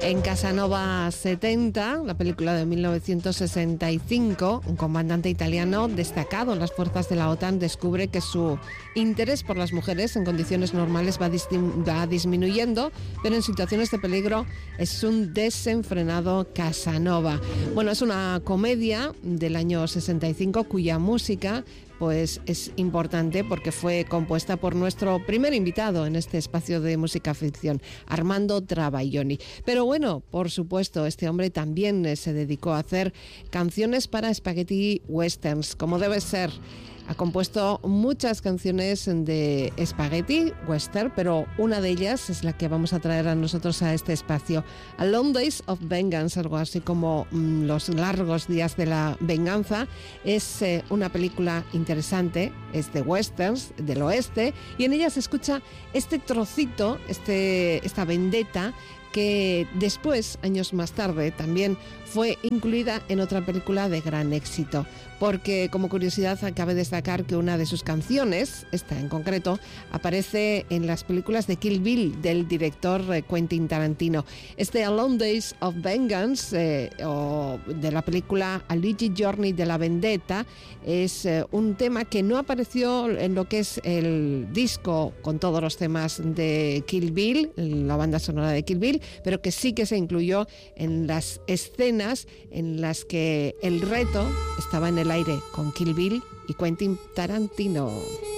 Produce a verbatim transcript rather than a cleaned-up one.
En Casanova setenta, la película de mil novecientos sesenta y cinco, un comandante italiano destacado en las fuerzas de la OTAN descubre que su interés por las mujeres en condiciones normales va, distim- va disminuyendo, pero en situaciones de peligro es un desenfrenado Casanova. Bueno, es una comedia del año sesenta y cinco cuya música pues es importante porque fue compuesta por nuestro primer invitado en este espacio de música ficción, Armando Travaglioni. Pero bueno, por supuesto, este hombre también eh, se dedicó a hacer canciones para spaghetti westerns, como debe ser. Ha compuesto muchas canciones de spaghetti western, pero una de ellas es la que vamos a traer a nosotros a este espacio. A Long Days of Vengeance, algo así como mmm, Los largos días de la venganza. Es eh, una película interesante, es de westerns, del oeste, y en ella se escucha este trocito, este, esta vendetta, que después, años más tarde, también fue incluida en otra película de gran éxito. Porque, como curiosidad, cabe destacar que una de sus canciones, esta en concreto, aparece en las películas de Kill Bill del director Quentin Tarantino. Este A Long Days of Vengeance, eh, o de la película A Little Journey de la Vendetta, es eh, un tema que no apareció en lo que es el disco con todos los temas de Kill Bill, la banda sonora de Kill Bill, pero que sí que se incluyó en las escenas en las que el reto estaba en el aire con Kill Bill y Quentin Tarantino.